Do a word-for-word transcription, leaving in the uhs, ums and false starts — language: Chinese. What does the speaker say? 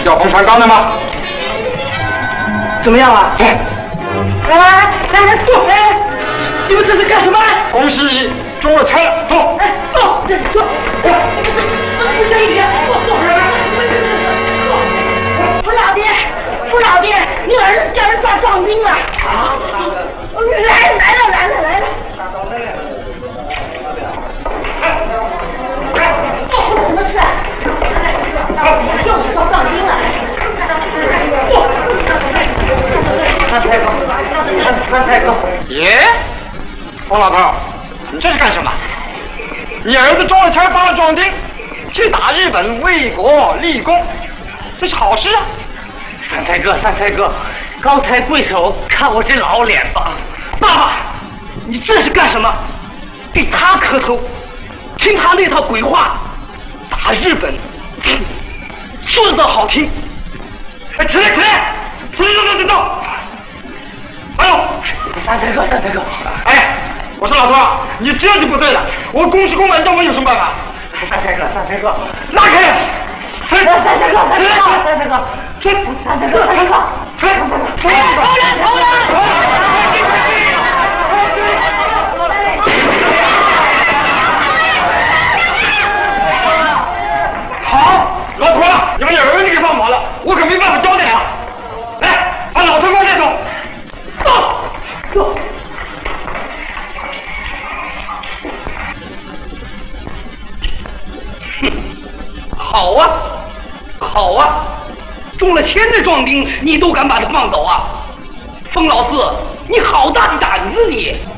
叫冯传刚的吗？ 怎么样啊？ 哎， 来来来来坐！哎，你们这是干什么？ 恭喜你中了差了，坐。 哎，坐，这里坐。哎，不这一点，坐坐。傅老爹，傅老爹，你儿子叫人抓壮丁了。啊！来来了来了来了。什么事？又是抓壮丁了。三太公，三太公。 耶，冯老头，你这是干什么？你儿子中了枪当了壮丁，去打日本为国立功，这是好事啊！ 三太哥，三太哥，高抬贵手，看我这老脸吧！爸爸，你这是干什么？对他磕头，听他那套鬼话，打日本，说的好听。 哎，起来起来，走走走走走！哎呦， 三太哥，三太哥， 哎，我说老头，你这就不对了，我公事公办，要我有什么办法？ 三太哥，三太哥， 拉开！ 三太哥，三太哥，三太哥，这三太哥，三太哥， 出来！出来！ 投人，投人！ 好，老头啊，你把你儿子给放跑了，我可没办法交代啊！来，把老头给我带走。 走，走。哼，好啊，好啊，中了千的壮丁，你都敢把他放走啊？疯老四，你好大的胆子你！